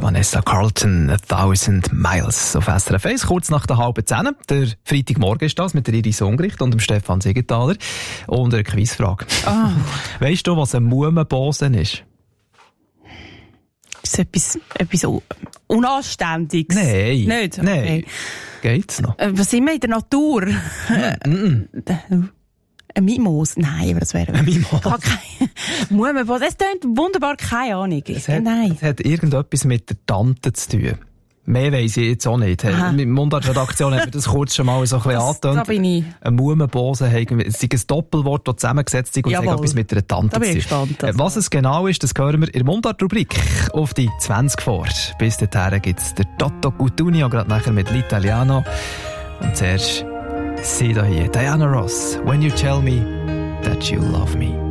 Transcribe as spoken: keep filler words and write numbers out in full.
Vanessa Carlton, A Thousand Miles auf S R F eins, kurz nach der halben Zehn. Der Freitagmorgen ist das mit der Iris Ungericht und dem Stefan Siegenthaler. Und eine Quizfrage. Ah. Weisst du, was ein Mumenbosen ist? Ist etwas, etwas Unanständiges? Nein. Nicht? Nein. Okay. Geht's noch? Äh, Was sind wir in der Natur? Mm-mm. Ein Mimos? Nein, aber das wäre... Ein Mimos? Mumenbosen, das klingt wunderbar, keine Ahnung. Es hat, Nein. es hat irgendetwas mit der Tante zu tun. Mehr weiss ich jetzt auch nicht. Aha. Mit der Mundartredaktion hat mir das kurz schon mal so ein bisschen Das- angetönt. da bin ich. Ein Mumenbosen, es ist ein Doppelwort, das zusammengesetzt ist und es hat Jawohl. etwas mit einer Tante Da bin ich zu tun. gespannt, also. Was es genau ist, das hören wir in der Mundart-Rubrik auf die zwanzig vor. Bis dahin gibt es der Toto Cutugno, gerade nachher mit L'Italiano. Und zuerst sie da hier, Diana Ross, When You Tell Me That You Love Me.